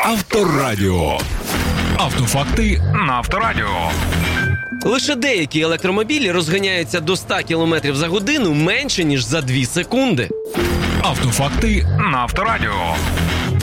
Авторадіо. Автофакти на Авторадіо. Лише деякі електромобілі розганяються до 100 км за годину менше, ніж за 2 секунди. Автофакти на Авторадіо.